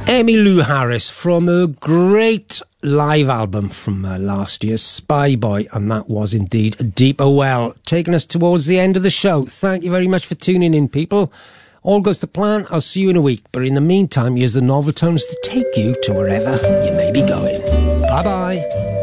Emmylou Harris from a great live album from last year, Spy Boy, and that was indeed a Deeper Well, taking us towards the end of the show. Thank you very much for tuning in, people. All goes to plan. I'll see you in a week, but in the meantime, use the novel tones to take you to wherever you may be going. Bye-bye.